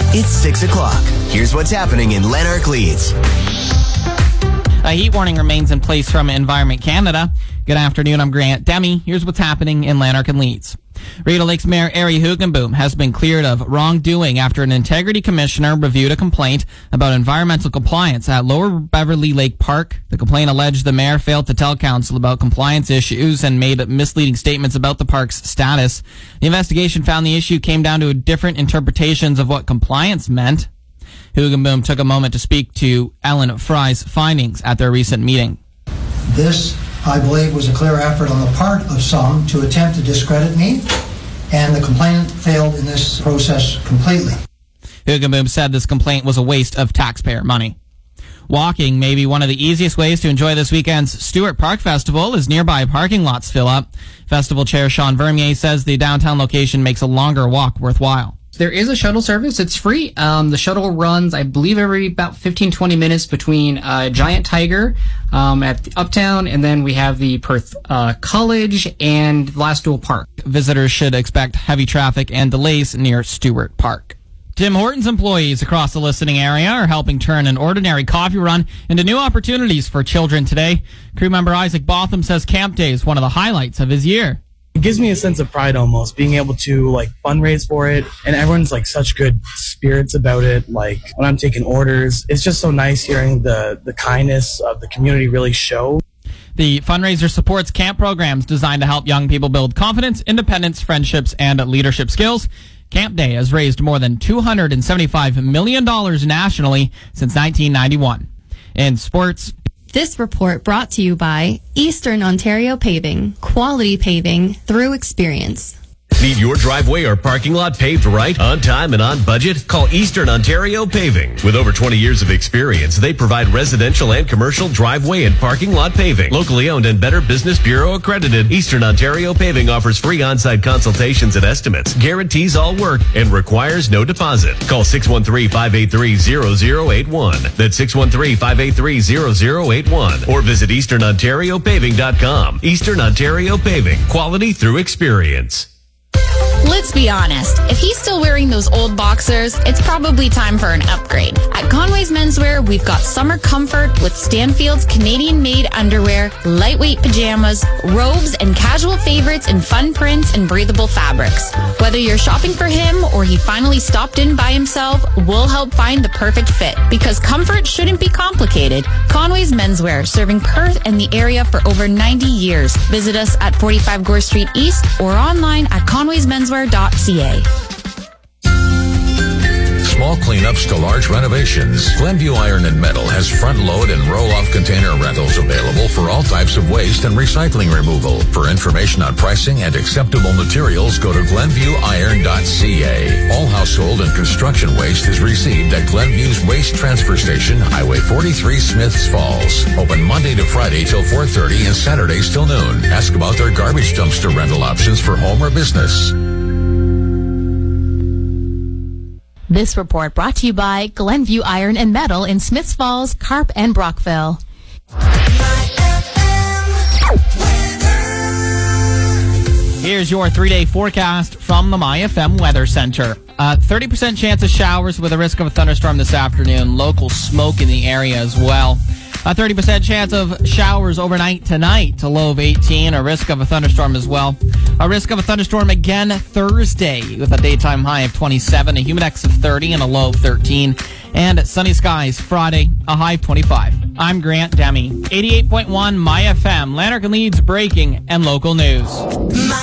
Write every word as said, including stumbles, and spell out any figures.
It's six o'clock. Here's what's happening in Lanark Leeds. A heat warning remains in place from Environment Canada. Good afternoon, I'm Grant Demi. Here's what's happening in Lanark and Leeds. Rideau Lakes Mayor Ari Hugenboom has been cleared of wrongdoing after an integrity commissioner reviewed a complaint about environmental compliance at Lower Beverly Lake Park. The complaint alleged the mayor failed to tell council about compliance issues and made misleading statements about the park's status. The investigation found the issue came down to different interpretations of what compliance meant. Hugenboom took a moment to speak to Ellen Fry's findings at their recent meeting. This, I believe, was a clear effort on the part of some to attempt to discredit me, and the complainant failed in this process completely. Hugenboom said this complaint was a waste of taxpayer money. Walking may be one of the easiest ways to enjoy this weekend's Stewart Park Festival as nearby parking lots fill up. Festival Chair Sean Vermier says the downtown location makes a longer walk worthwhile. There is a shuttle service. It's free. Um, the shuttle runs, I believe, every about fifteen, twenty minutes between uh, Giant Tiger um, at Uptown, and then we have the Perth uh, College and Glassstool Park. Visitors should expect heavy traffic and delays near Stewart Park. Tim Hortons employees across the listening area are helping turn an ordinary coffee run into new opportunities for children today. Crew member Isaac Botham says Camp Day is one of the highlights of his year. It gives me a sense of pride almost, being able to like fundraise for it, and everyone's like such good spirits about it. Like when I'm taking orders, it's just so nice hearing the, the kindness of the community really show. The fundraiser supports camp programs designed to help young people build confidence, independence, friendships, and leadership skills. Camp Day has raised more than two hundred seventy-five million dollars nationally since nineteen ninety-one. In sports, this report brought to you by Eastern Ontario Paving. Quality paving through experience. Need your driveway or parking lot paved right, on time, and on budget? Call Eastern Ontario Paving. With over twenty years of experience, they provide residential and commercial driveway and parking lot paving. Locally owned and Better Business Bureau accredited, Eastern Ontario Paving offers free on-site consultations and estimates, guarantees all work, and requires no deposit. Call six one three, five eight three, zero zero eight one. That's six one three, five eight three, zero zero eight one. Or visit eastern ontario paving dot com. Eastern Ontario Paving. Quality through experience. Let's be honest, if he's still wearing those old boxers, it's probably time for an upgrade. At Conway's Menswear, we've got summer comfort with Stanfield's Canadian-made underwear, lightweight pajamas, robes, and casual favorites in fun prints and breathable fabrics. Whether you're shopping for him or he finally stopped in by himself, we'll help find the perfect fit. Because comfort shouldn't be complicated. Conway's Menswear, serving Perth and the area for over ninety years. Visit us at forty-five Gore Street East or online at conways menswear dot c a. Small cleanups to large renovations. Glenview Iron and Metal has front-load and roll-off container rentals available for all types of waste and recycling removal. For information on pricing and acceptable materials, go to glenview iron dot c a. All household and construction waste is received at Glenview's Waste Transfer Station, Highway forty-three, Smiths Falls. Open Monday to Friday till four thirty and Saturdays till noon. Ask about their garbage dumpster rental options for home or business. This report brought to you by Glenview Iron and Metal in Smiths Falls, Carp, and Brockville. Here's your three-day forecast from the My F M Weather Center. Uh, thirty percent chance of showers with a risk of a thunderstorm this afternoon. Local smoke in the area as well. A thirty percent chance of showers overnight tonight, a low of eighteen, a risk of a thunderstorm as well. A risk of a thunderstorm again Thursday with a daytime high of twenty-seven, a humidex of thirty, and a low of thirteen. And sunny skies Friday, a high of twenty-five. I'm Grant Demi. eighty-eight point one My F M, Lanark and Leeds breaking and local news.